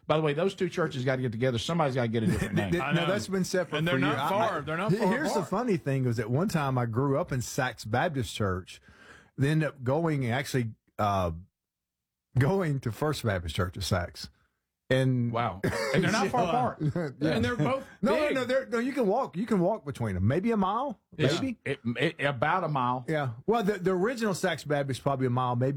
By the way, those two churches got to get together. Somebody's got to get a different name. No, that's been separate. And they're for not years. far. They're not far Here's the apart. funny thing: was at one time I grew up in Sachs Baptist Church, then ended up going and actually going to First Baptist Church of Sachs. And Wow, and they're not far apart, and they're both big. No. You can walk. You can walk between them. Maybe a mile. Maybe About a mile. Yeah. Well, the original Sachs Baptist probably a mile. Maybe